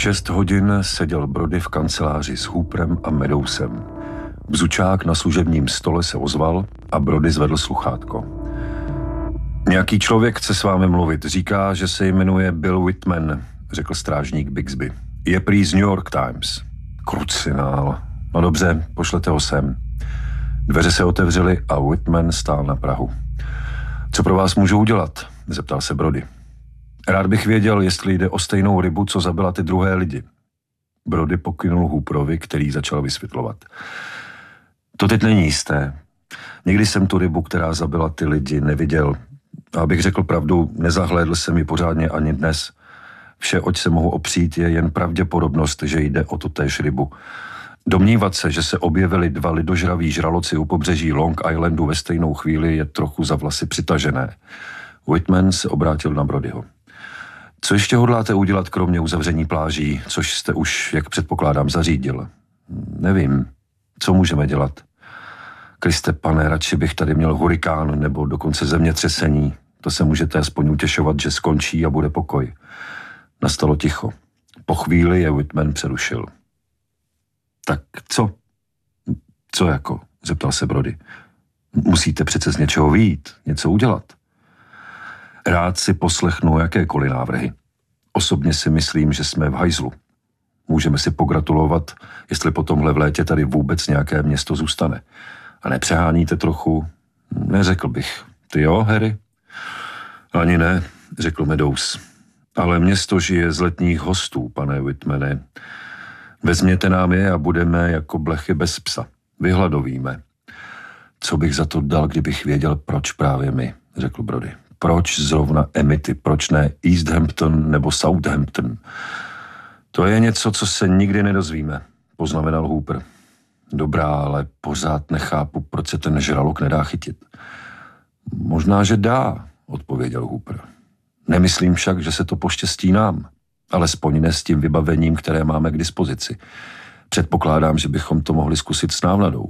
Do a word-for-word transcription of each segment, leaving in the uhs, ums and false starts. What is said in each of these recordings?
šest hodin seděl Brody v kanceláři s Hooperem a Meadowsem. Bzučák na služebním stole se ozval a Brody zvedl sluchátko. Nějaký člověk chce s vámi mluvit. Říká, že se jmenuje Bill Whitman, řekl strážník Bixby. Je prý z New York Times. Krucinál. No dobře, pošlete ho sem. Dveře se otevřely a Whitman stál na prahu. Co pro vás můžu udělat? Zeptal se Brody. Rád bych věděl, jestli jde o stejnou rybu, co zabila ty druhé lidi. Brody pokynul Hooperovi, který začal vysvětlovat. To teď není jisté. Nikdy jsem tu rybu, která zabila ty lidi, neviděl. A abych řekl pravdu, nezahlédl jsem ji pořádně ani dnes. Vše, oč se mohu opřít, je jen pravděpodobnost, že jde o totéž rybu. Domnívat se, že se objevili dva lidožraví žraloci u pobřeží Long Islandu ve stejnou chvíli, je trochu za vlasy přitažené. Whitman se obrátil na Brodyho. Co ještě hodláte udělat, kromě uzavření pláží, což jste už, jak předpokládám, zařídil? Nevím. Co můžeme dělat? Kriste pane, radši bych tady měl hurikán nebo dokonce zemětřesení. To se můžete aspoň utěšovat, že skončí a bude pokoj. Nastalo ticho. Po chvíli je Whitman přerušil. Tak co? Co jako? Zeptal se Brody. Musíte přece z něčeho vyjít, něco udělat. Rád si poslechnu jakékoliv návrhy. Osobně si myslím, že jsme v hajzlu. Můžeme si pogratulovat, jestli po tomhle v létě tady vůbec nějaké město zůstane. A nepřeháníte trochu? Neřekl bych. Ty jo, Harry? Ani ne, řekl Meadows. Ale město žije z letních hostů, pane Whitmane. Vezměte nám je a budeme jako blechy bez psa. Vyhladovíme. Co bych za to dal, kdybych věděl, proč právě my, řekl Brody. Proč zrovna Amity, proč ne East Hampton nebo Southampton? To je něco, co se nikdy nedozvíme, poznamenal Hooper. Dobrá, ale pořád nechápu, proč se ten žralok nedá chytit. Možná, že dá, odpověděl Hooper. Nemyslím však, že se to poštěstí nám, alespoň ne s tím vybavením, které máme k dispozici. Předpokládám, že bychom to mohli zkusit s návladou.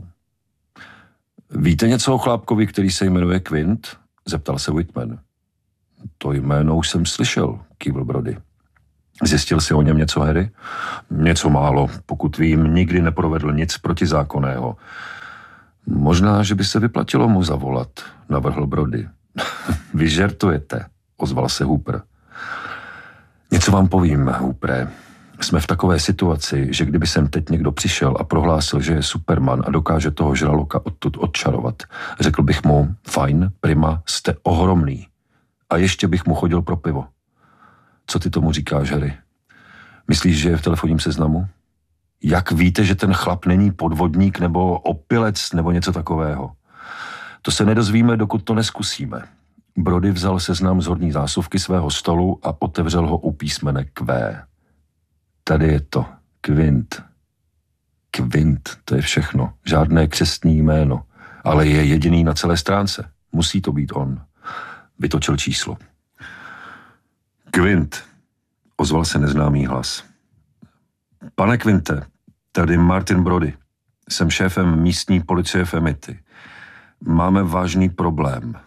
Víte něco o chlápkovi, který se jmenuje Quint? Zeptal se Whitman. To jméno už jsem slyšel, kývl Brody. Zjistil si o něm něco, Harry? Něco málo, pokud vím, nikdy neprovedl nic protizákonného. Možná, že by se vyplatilo mu zavolat, navrhl Brody. Vy žertujete, ozval se Hooper. Něco vám povím, Hoopere. Jsme v takové situaci, že kdyby sem teď někdo přišel a prohlásil, že je Superman a dokáže toho žraloka odtud odčarovat, řekl bych mu, fajn, prima, jste ohromný. A ještě bych mu chodil pro pivo. Co ty tomu říkáš, Harry? Myslíš, že je v telefonním seznamu? Jak víte, že ten chlap není podvodník nebo opilec nebo něco takového? To se nedozvíme, dokud to neskusíme. Brody vzal seznam z horní zásuvky svého stolu a otevřel ho u písmene Q. Tady je to. Quint. Quint, to je všechno. Žádné křestní jméno. Ale je jediný na celé stránce. Musí to být on. Vytočil číslo. Quint, ozval se neznámý hlas. Pane Quinte, tady Martin Brody. Jsem šéfem místní policie v Amity. Máme vážný problém.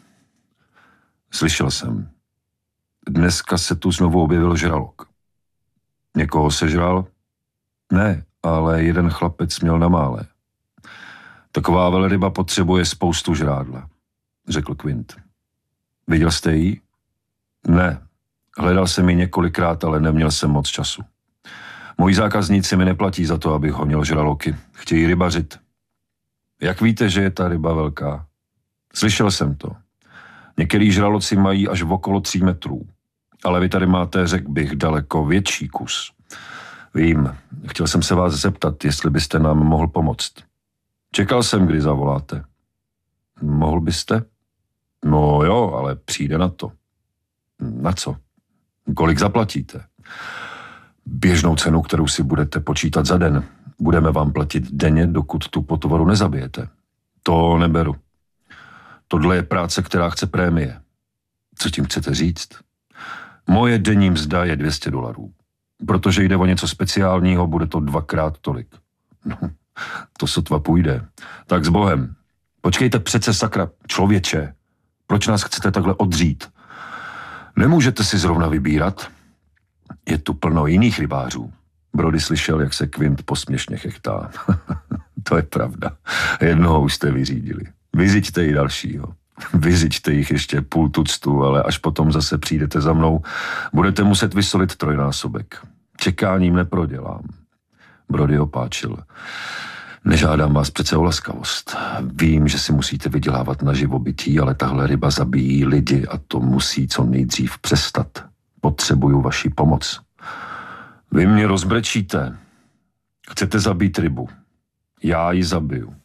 Slyšel jsem. Dneska se tu znovu objevil žralok. Někoho sežral? Ne, ale jeden chlapec měl na mále. Taková velryba potřebuje spoustu žrádla, řekl Quint. Viděl jste ji? Ne. Hledal jsem ji několikrát, ale neměl jsem moc času. Moji zákazníci mi neplatí za to, abych honil žraloky. Chtějí rybařit. Jak víte, že je ta ryba velká? Slyšel jsem to. Některý žraloci mají až okolo tří metrů. Ale vy tady máte, řekl bych, daleko větší kus. Vím, chtěl jsem se vás zeptat, jestli byste nám mohl pomoct. Čekal jsem, kdy zavoláte. Mohl byste? No jo, ale přijde na to. Na co? Kolik zaplatíte? Běžnou cenu, kterou si budete počítat za den. Budeme vám platit denně, dokud tu potvoru nezabijete. To neberu. Tohle je práce, která chce prémie. Co tím chcete říct? Moje denní mzda je dvě stě dolarů. Protože jde o něco speciálního, bude to dvakrát tolik. No, to sotva půjde. Tak s Bohem. Počkejte přece, sakra, člověče. Proč nás chcete takhle odřít? Nemůžete si zrovna vybírat? Je tu plno jiných rybářů. Brody slyšel, jak se Quint posměšně chechtá. To je pravda. Jednoho už jste vyřídili. Vyřiďte i dalšího. Vyřiďte jich ještě půl tuctu, ale až potom zase přijdete za mnou, budete muset vysolit trojnásobek. Čekáním neprodělám. Brody opáčil. Nežádám vás přece o laskavost. Vím, že si musíte vydělávat na živobytí, ale tahle ryba zabíjí lidi a to musí co nejdřív přestat. Potřebuju vaši pomoc. Vy mě rozbrečíte. Chcete zabít rybu. Já ji zabiju.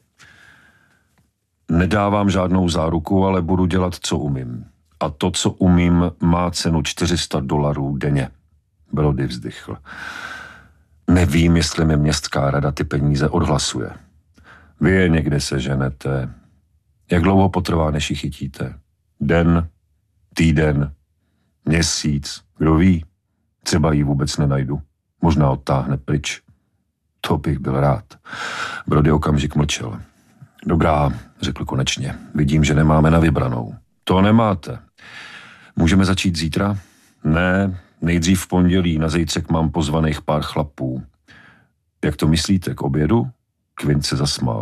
Nedávám žádnou záruku, ale budu dělat, co umím. A to, co umím, má cenu čtyři sta dolarů denně. Brody vzdychl. Nevím, jestli mi městská rada ty peníze odhlasuje. Vy je někde seženete. Jak dlouho potrvá, než ji chytíte? Den, týden, měsíc, kdo ví? Třeba ji vůbec nenajdu. Možná odtáhne pryč. To bych byl rád. Brody okamžik mlčel. Dobrá, řekl konečně. Vidím, že nemáme na vybranou. To nemáte. Můžeme začít zítra? Ne, nejdřív v pondělí. Na zítřek mám pozvaných pár chlapů. Jak to myslíte, k obědu? Quint se zasmál.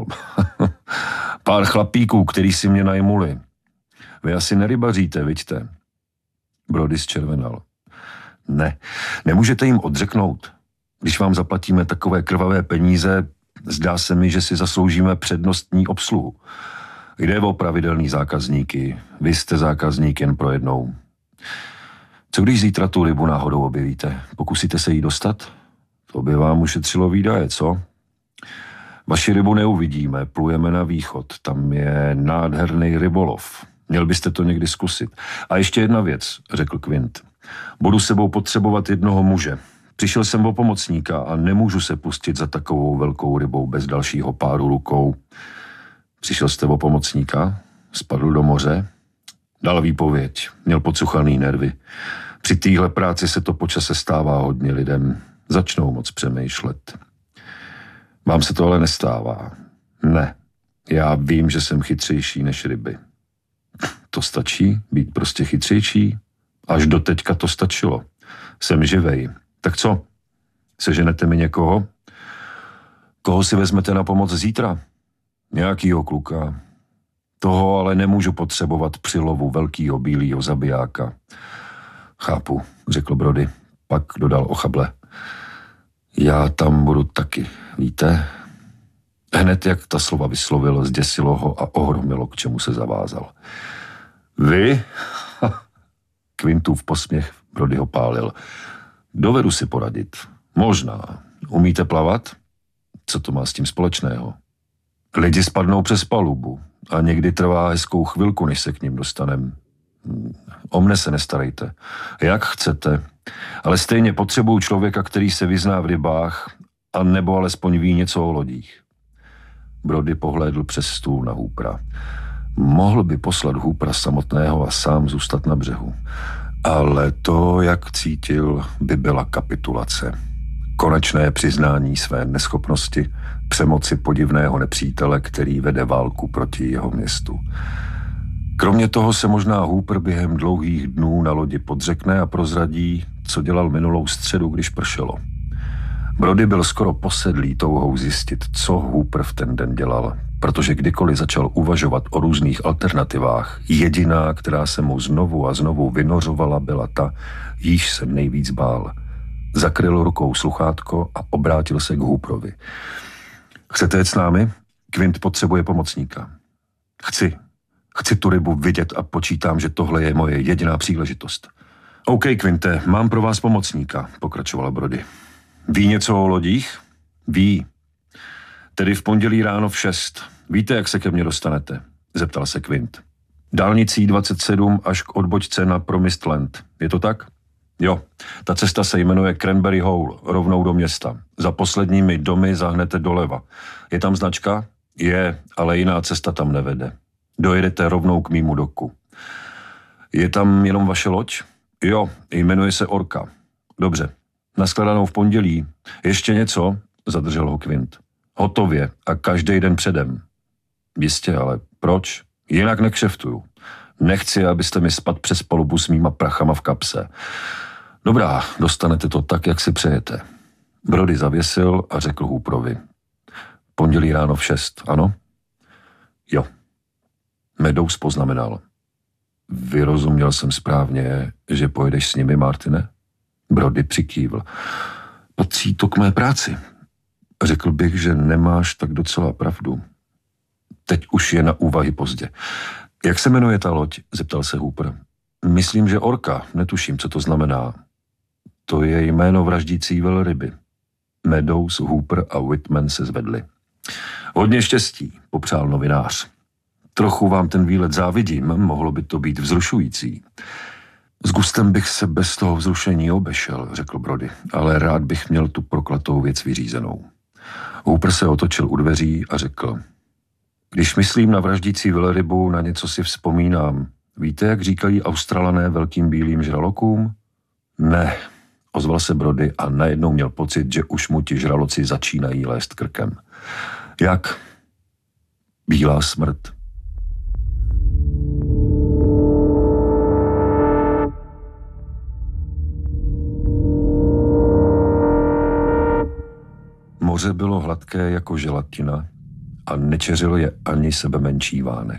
Pár chlapíků, který si mě najmuli. Vy asi nerybaříte, viďte? Brody zčervenal. Ne, nemůžete jim odřeknout. Když vám zaplatíme takové krvavé peníze, zdá se mi, že si zasloužíme přednostní obsluhu. Jde o pravidelný zákazníky. Vy jste zákazník jen pro jednou. Co když zítra tu rybu náhodou objevíte? Pokusíte se jí dostat? To by vám ušetřilo výdaje, co? Vaši rybu neuvidíme, plujeme na východ. Tam je nádherný rybolov. Měl byste to někdy zkusit. A ještě jedna věc, řekl Quint. Budu sebou potřebovat jednoho muže. Přišel jsem o pomocníka a nemůžu se pustit za takovou velkou rybou bez dalšího páru rukou. Přišel jste o pomocníka? Spadl do moře? Dal výpověď. Měl podsuchaný nervy. Při téhle práci se to počase stává hodně lidem. Začnou moc přemýšlet. Vám se to ale nestává. Ne. Já vím, že jsem chytřejší než ryby. To stačí? Být prostě chytřejší? Až do teďka to stačilo. Jsem živej. Tak co? Seženete mi někoho? Koho si vezmete na pomoc zítra? Nějakýho kluka. Toho ale nemůžu potřebovat při lovu velkýho bílýho zabijáka. Chápu, řekl Brody. Pak dodal ochable. Já tam budu taky, víte? Hned jak ta slova vyslovil, zděsilo ho a ohromilo, k čemu se zavázal. Vy? Quintův posměch Brody ho pálil. Dovedu si poradit. Možná. Umíte plavat? Co to má s tím společného? Lidi spadnou přes palubu a někdy trvá hezkou chvilku, než se k ním dostanem. O mne se nestarejte. Jak chcete. Ale stejně potřebuju člověka, který se vyzná v rybách a nebo alespoň ví něco o lodích. Brody pohlédl přes stůl na Hoopera. Mohl by poslat Hoopera samotného a sám zůstat na břehu. Ale to, jak cítil, by byla kapitulace. Konečné přiznání své neschopnosti, přemoci podivného nepřítele, který vede válku proti jeho městu. Kromě toho se možná Hooper během dlouhých dnů na lodi podřekne a prozradí, co dělal minulou středu, když pršelo. Brody byl skoro posedlý touhou zjistit, co Hooper v ten den dělal, protože kdykoliv začal uvažovat o různých alternativách, jediná, která se mu znovu a znovu vynořovala, byla ta, jíž se nejvíc bál. Zakryl rukou sluchátko a obrátil se k Hooperovi. Chcete jet s námi? Quint potřebuje pomocníka. Chci. Chci tu rybu vidět a počítám, že tohle je moje jediná příležitost. OK, Quinte, mám pro vás pomocníka, pokračovala Brody. Ví něco o lodích? Ví. Tedy v pondělí ráno v šest. Víte, jak se ke mně dostanete? Zeptal se Quint. Dálnicí dvacet sedm až k odbočce na Promised Land. Je to tak? Jo, ta cesta se jmenuje Cranberry Hole, rovnou do města. Za posledními domy zahnete doleva. Je tam značka? Je, ale jiná cesta tam nevede. Dojedete rovnou k mýmu doku. Je tam jenom vaše loď? Jo, jmenuje se Orka. Dobře, nashledanou v pondělí. Ještě něco? Zadržel ho Quint. Hotově a každý den předem. Jistě, ale proč? Jinak nekšeftuju. Nechci, abyste mi spadl přes palubu s mýma prachama v kapse. Dobrá, dostanete to tak, jak si přejete. Brody zavěsil a řekl Hooperovi. Pondělí ráno v šest, ano? Jo. Meadows poznamenal. Vyrozuměl jsem správně, že pojedeš s nimi, Martine? Brody přikývl. Patří to k mé práci. Řekl bych, že nemáš tak docela pravdu. Teď už je na úvahy pozdě. Jak se jmenuje ta loď? Zeptal se Hooper. Myslím, že Orka. Netuším, co to znamená. To je jméno vraždící velryby. Meadows, Hooper a Whitman se zvedli. Hodně štěstí, popřál novinář. Trochu vám ten výlet závidím, mohlo by to být vzrušující. S gustem bych se bez toho vzrušení obešel, řekl Brody, ale rád bych měl tu proklatou věc vyřízenou. Hooper se otočil u dveří a řekl, když myslím na vraždící velrybu, na něco si vzpomínám. Víte, jak říkají Australané velkým bílým žralokům? Ne, ozval se Brody a najednou měl pocit, že už mu ti žraloci začínají lézt krkem. Jak? Bílá smrt. Moře bylo hladké jako želatina a nečeřil je ani sebemenší vánek.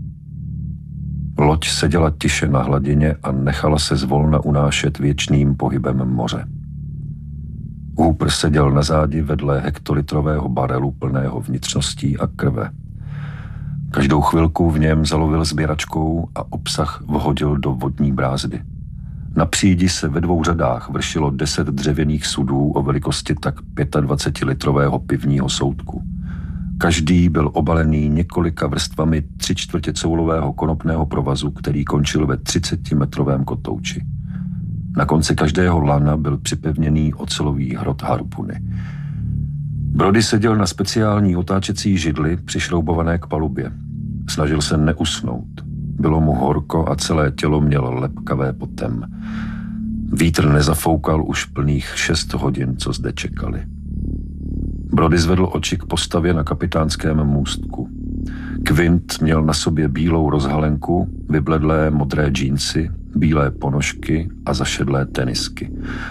Loď seděla tiše na hladině a nechala se zvolna unášet věčným pohybem moře. Hooper seděl na zádi vedle hektolitrového barelu plného vnitřností a krve. Každou chvilku v něm zalovil sběračkou a obsah vhodil do vodní brázdy. Na přídi se ve dvou řadách vršilo deset dřevěných sudů o velikosti tak dvacetipětilitrového pivního soudku. Každý byl obalený několika vrstvami tři čtvrtě coulového konopného provazu, který končil ve třicetimetrovém kotouči. Na konci každého lana byl připevněný ocelový hrot harpuny. Brody seděl na speciální otáčecí židli přišroubované k palubě. Snažil se neusnout. Bylo mu horko a celé tělo mělo lepkavé potem. Vítr nezafoukal už plných šest hodin, co zde čekali. Brody zvedl oči k postavě na kapitánském můstku. Quint měl na sobě bílou rozhalenku, vybledlé modré džínsy, bílé ponožky a zašedlé tenisky.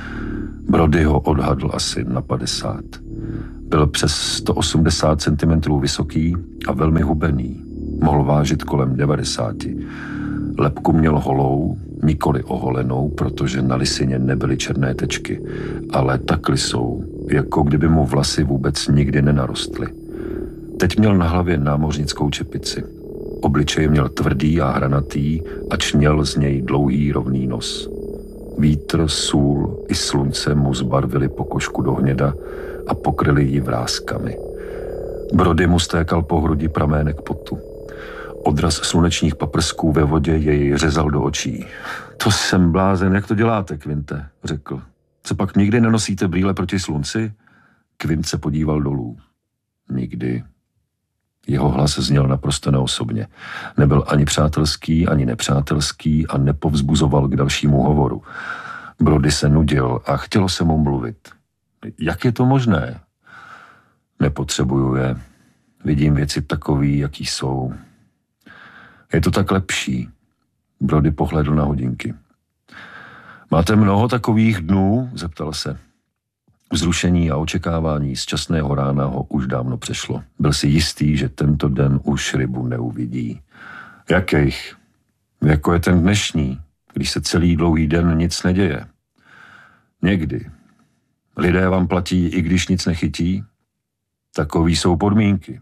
Brody ho odhadl asi na padesát. Byl přes sto osmdesát centimetrů vysoký a velmi hubený. Mohl vážit kolem devadesáti. Lebku měl holou, nikoli oholenou, protože na lisině nebyly černé tečky, ale tak lisou, jako kdyby mu vlasy vůbec nikdy nenarostly. Teď měl na hlavě námořnickou čepici. Obličej měl tvrdý a hranatý, ač měl z něj dlouhý rovný nos. Vítr, sůl i slunce mu zbarvili pokožku do hněda a pokryli ji vrázkami. Brody mu stékal po hrudi pramének potu. Odraz slunečních paprsků ve vodě jej řezal do očí. To jsem blázen, jak to děláte, Quinte, řekl. Co pak nikdy nenosíte brýle proti slunci? Quint se podíval dolů. Nikdy. Jeho hlas zněl naprosto neosobně. Nebyl ani přátelský, ani nepřátelský a nepovzbuzoval k dalšímu hovoru. Brody se nudil a chtělo se mu mluvit. Jak je to možné? Nepotřebuju je. Vidím věci takový, jaký jsou. Je to tak lepší. Brody pohlédl na hodinky. Máte mnoho takových dnů? Zeptal se. Vzrušení a očekávání z časného rána ho už dávno přešlo. Byl si jistý, že tento den už rybu neuvidí. Jakých? Jako je ten dnešní, když se celý dlouhý den nic neděje. Někdy. Lidé vám platí, i když nic nechytí? Takový jsou podmínky.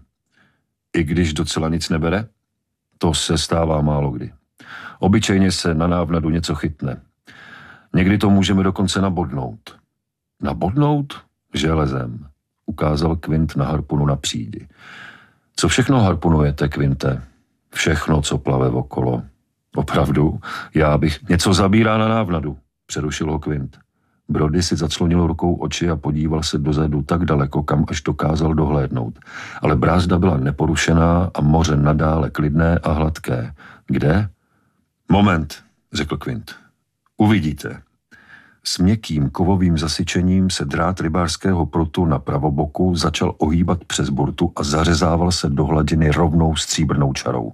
I když docela nic nebere? To se stává málo kdy. Obyčejně se na návnadu něco chytne. Někdy to můžeme dokonce nabodnout. Nabodnout? Železem, ukázal Quint na harpunu na přídi. Co všechno harpunujete, Quinte? Všechno, co plave okolo. Opravdu? Já bych... Něco zabírá na návnadu, přerušil ho Quint. Brody si zaclonil rukou oči a podíval se dozadu tak daleko, kam až dokázal dohlédnout. Ale brázda byla neporušená a moře nadále klidné a hladké. Kde? Moment, řekl Quint. Uvidíte. S měkkým kovovým zasyčením se drát rybářského prutu na pravoboku začal ohýbat přes burtu a zařezával se do hladiny rovnou stříbrnou čarou.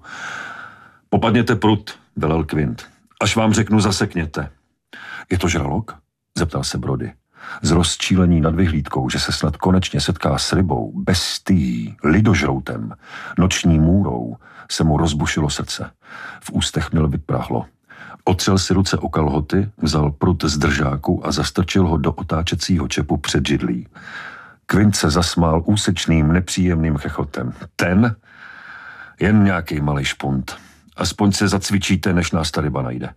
Popadněte prut, velel Quint. Až vám řeknu, zasekněte. Je to žralok? zeptal se Brody. Z rozčílení nad vyhlídkou, že se snad konečně setká s rybou, bestií, lidožroutem, noční můrou, se mu rozbušilo srdce. V ústech měl vyprahlo. Otřel si ruce o kalhoty, vzal prut z držáku a zastrčil ho do otáčecího čepu před židlí. Quint se zasmál úsečným, nepříjemným chechotem. Ten? Jen nějaký malej špunt. Aspoň se zacvičíte, než nás ta ryba najde.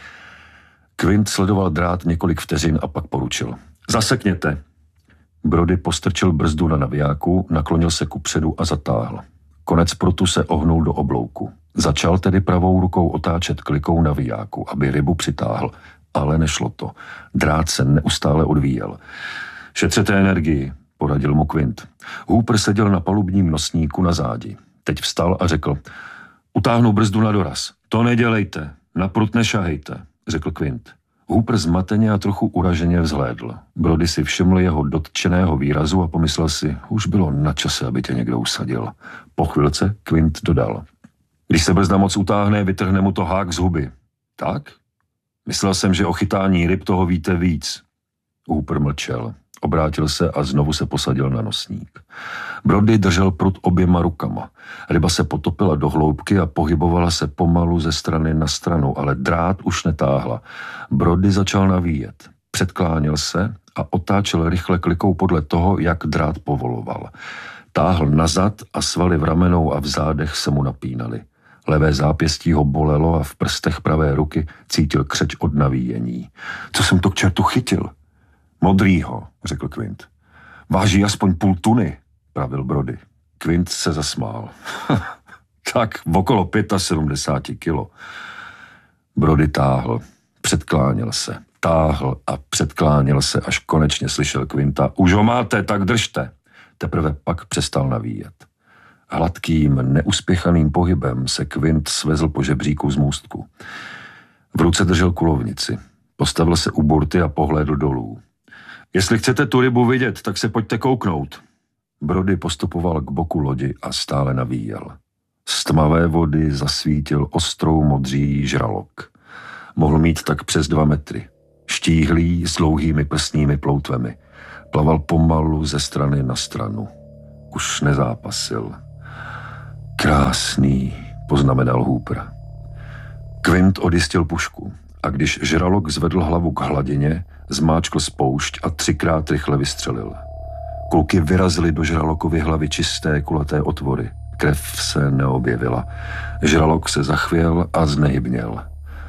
Quint sledoval drát několik vteřin a pak poručil. Zasekněte. Brody postrčil brzdu na navijáku, naklonil se kupředu a zatáhl. Konec prutu se ohnul do oblouku. Začal tedy pravou rukou otáčet klikou navijáku, aby rybu přitáhl, ale nešlo to. Drát se neustále odvíjel. Šetřete energii, poradil mu Quint. Hooper seděl na palubním nosníku na zádi. Teď vstal a řekl, utáhnu brzdu na doraz. To nedělejte, na prut nešahejte, řekl Quint. Hooper zmateně a trochu uraženě vzhlédl. Brody si všiml jeho dotčeného výrazu a pomyslel si, už bylo na čase, aby tě někdo usadil. Po chvilce Quint dodal. Když se brzda moc utáhne, vytrhne mu to hák z huby. Tak? Myslel jsem, že o chytání ryb toho víte víc. Hooper mlčel. Obrátil se a znovu se posadil na nosník. Brody držel prut oběma rukama. Ryba se potopila do hloubky a pohybovala se pomalu ze strany na stranu, ale drát už netáhla. Brody začal navíjet. Předkláněl se a otáčel rychle klikou podle toho, jak drát povoloval. Táhl nazad a svaly v ramenou a v zádech se mu napínaly. Levé zápěstí ho bolelo a v prstech pravé ruky cítil křeč od navíjení. Co jsem to k čertu chytil? Modrýho, řekl Quint. Váží aspoň půl tuny, pravil Brody. Quint se zasmál. Tak okolo sedmdesát pět kilo. Brody táhl, předkláněl se, táhl a předkláněl se, až konečně slyšel Quinta. Už ho máte, tak držte. Teprve pak přestal navíjet. Hladkým, neuspěchaným pohybem se Quint svezl po žebříku z můstku. V ruce držel kulovnici. Postavil se u burty a pohlédl dolů. Jestli chcete tu rybu vidět, tak se pojďte kouknout. Brody postupoval k boku lodi a stále navíjel. Z tmavé vody zasvítil ostrou modří žralok. Mohl mít tak přes dva metry. Štíhlý s dlouhými prsními ploutvemi. Plaval pomalu ze strany na stranu. Už nezápasil. Krásný, poznamenal Hooper. Quint odjistil pušku a když žralok zvedl hlavu k hladině, zmáčkl spoušť a třikrát rychle vystřelil. Kulky vyrazily do žralokovy hlavy čisté, kulaté otvory. Krev se neobjevila. Žralok se zachvěl a znehybněl.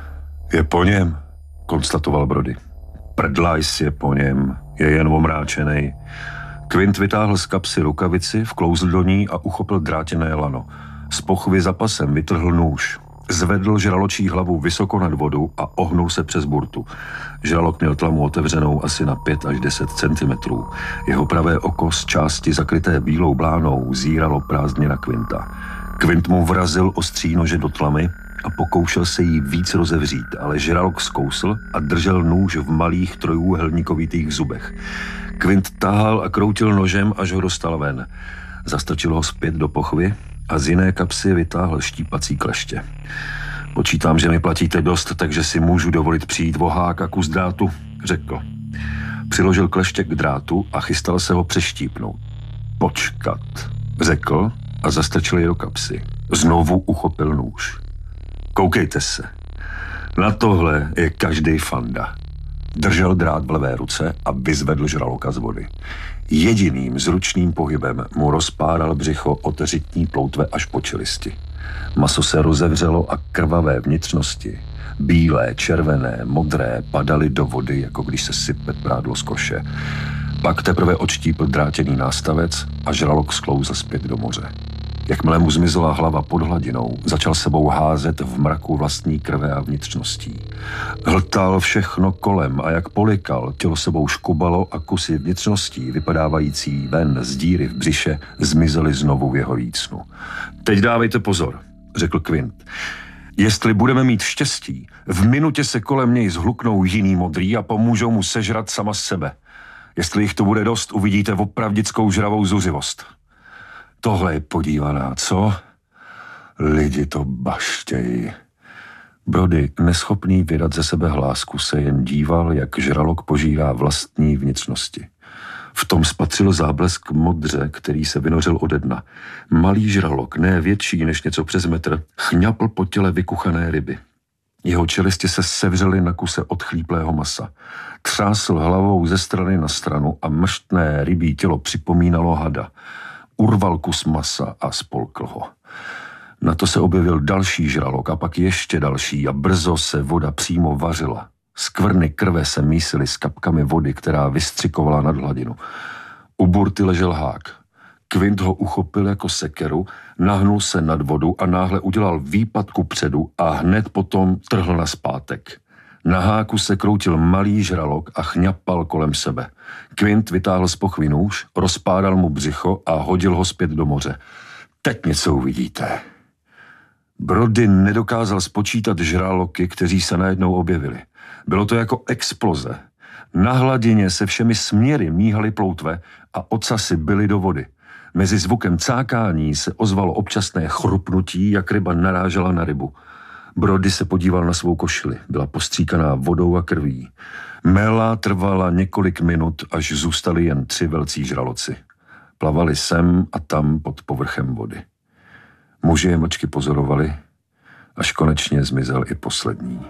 Je po něm, konstatoval Brody. Prdlajs je po něm, je jen omráčenej. Quint vytáhl z kapsy rukavici, vklouzl do ní a uchopil drátěné lano. Z pochvy za pasem vytrhl nůž. Zvedl žraločí hlavu vysoko nad vodu a ohnul se přes burtu. Žralok měl tlamu otevřenou asi na pět až deset centimetrů. Jeho pravé oko z části zakryté bílou blánou zíralo prázdně na Quinta. Quint mu vrazil ostří nože do tlamy a pokoušel se jí víc rozevřít, ale žralok zkousl a držel nůž v malých trojúhelníkovitých zubech. Quint tahal a kroutil nožem, až ho dostal ven. Zastrčil ho zpět do pochvy a z jiné kapsy vytáhl štípací kleště. Počítám, že mi platíte dost, takže si můžu dovolit přijít vohák a kus drátu, řekl. Přiložil kleště k drátu a chystal se ho přeštípnout. Počkat, řekl a zastrčil je do kapsy. Znovu uchopil nůž. Koukejte se. Na tohle je každý fanda. Držel drát v levé ruce a vyzvedl žraloka z vody. Jediným zručným pohybem mu rozpáral břicho od řitní ploutve až po čelisti. Maso se rozevřelo a krvavé vnitřnosti, bílé, červené, modré, padaly do vody, jako když se sype prádlo z koše. Pak teprve odštípl drátěný nástavec a žralok sklouzl zpět do moře. Jakmile mu zmizela hlava pod hladinou, začal sebou házet v mraku vlastní krve a vnitřností. Hltal všechno kolem a jak polikal, tělo sebou škubalo a kusy vnitřností, vypadávající ven z díry v břiše, zmizely znovu v jeho jícnu. Teď dávejte pozor, řekl Quint. Jestli budeme mít štěstí, v minutě se kolem něj zhluknou jiný modrý a pomůžou mu sežrat sama sebe. Jestli jich to bude dost, uvidíte opravdickou žravou zuřivost. Tohle je podívaná, co? Lidi to baštějí. Brody, neschopný vydat ze sebe hlásku, se jen díval, jak žralok požírá vlastní vnitřnosti. V tom spatřil záblesk modře, který se vynořil ode dna. Malý žralok, ne větší než něco přes metr, chňapl po těle vykuchané ryby. Jeho čelisti se sevřely na kuse odchlíplého masa. Třásl hlavou ze strany na stranu a mrštné rybí tělo připomínalo hada. Urval kus masa a spolkl ho. Na to se objevil další žralok a pak ještě další a brzo se voda přímo vařila. Skvrny krve se mísily s kapkami vody, která vystřikovala nad hladinu. U burty ležel hák. Quint ho uchopil jako sekeru, nahnul se nad vodu a náhle udělal výpad kupředu a hned potom trhl nazpátek. Na háku se kroutil malý žralok a chňapal kolem sebe. Quint vytáhl z pochvy nůž, rozpádal mu břicho a hodil ho zpět do moře. Teď něco uvidíte. Brody nedokázal spočítat žraloky, kteří se najednou objevili. Bylo to jako exploze. Na hladině se všemi směry míhaly ploutve a ocasy byly do vody. Mezi zvukem cákání se ozvalo občasné chrupnutí, jak ryba narážela na rybu. Brody se podíval na svou košili. Byla postříkaná vodou a krví. Méla trvala několik minut, až zůstali jen tři velcí žraloci. Plavali sem a tam pod povrchem vody. Muži je mlčky pozorovali, až konečně zmizel i poslední.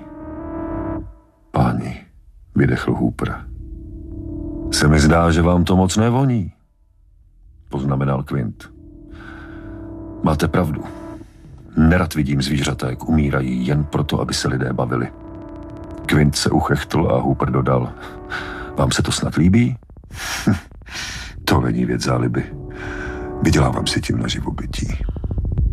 Páni, vydechl Hooper. Se mi zdá, že vám to moc nevoní, poznamenal Quint. Máte pravdu. Nerad vidím zvířata, jak umírají jen proto, aby se lidé bavili. Quint se uchechtl a Hooper dodal. Vám se to snad líbí? To není věc záliby. Vydělávám si tím na živobytí.